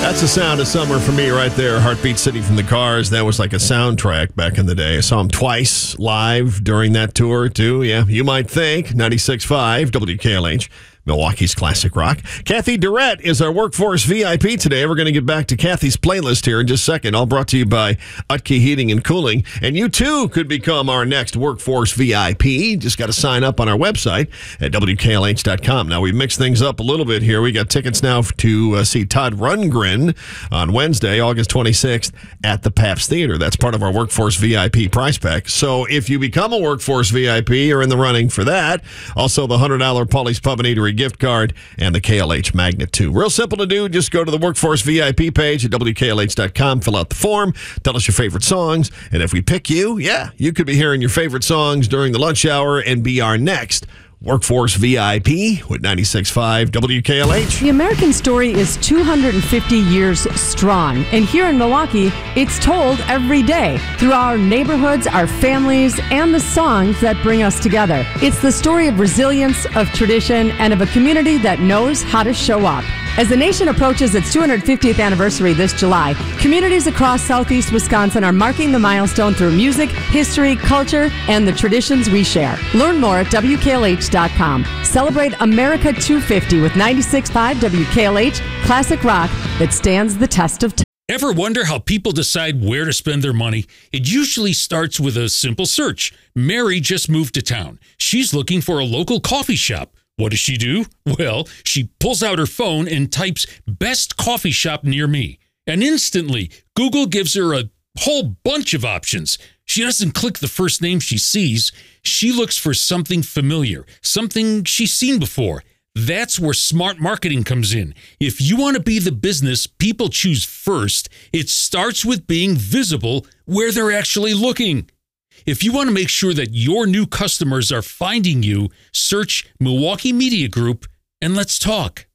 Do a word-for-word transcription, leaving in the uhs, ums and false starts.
That's the sound of summer for me right there. Heartbeat City from the Cars. That was like a soundtrack back in the day. I saw them twice live during that tour, too. Yeah, you might think. ninety-six point five W K L H. Milwaukee's Classic Rock. Kathy Durrett is our Workforce V I P today. We're going to get back to Kathy's playlist here in just a second. All brought to you by Utke Heating and Cooling. And you, too, could become our next Workforce V I P. Just got to sign up on our website at W K L H dot com. Now, we mixed things up a little bit here. We got tickets now to uh, see Todd Rundgren on Wednesday, August twenty-sixth, at the Pabst Theater. That's part of our Workforce V I P price pack. So if you become a Workforce V I P, you're in the running for that. Also, the one hundred dollars Paulie's Pub and Eatery gift card and the K L H Magnet too. Real simple to do. Just go to the Workforce V I P page at W K L H dot com, fill out the form, tell us your favorite songs, and if we pick you, yeah, you could be hearing your favorite songs during the lunch hour and be our next Workforce V I P with ninety-six point five W K L H. The American story is two hundred fifty years strong, and here in Milwaukee, it's told every day through our neighborhoods, our families, and the songs that bring us together. It's the story of resilience, of tradition, and of a community that knows how to show up. As the nation approaches its two hundred fiftieth anniversary this July, communities across southeast Wisconsin are marking the milestone through music, history, culture, and the traditions we share. Learn more at W K L H dot com. Celebrate America two fifty with ninety-six point five W K L H, classic rock that stands the test of time. Ever wonder how people decide where to spend their money? It usually starts with a simple search. Mary just moved to town. She's looking for a local coffee shop. What does she do? Well, she pulls out her phone and types best coffee shop near me. And instantly, Google gives her a whole bunch of options. She doesn't click the first name she sees. She looks for something familiar, something she's seen before. That's where smart marketing comes in. If you want to be the business people choose first, it starts with being visible where they're actually looking. If you want to make sure that your new customers are finding you, search Milwaukee Media Group and let's talk.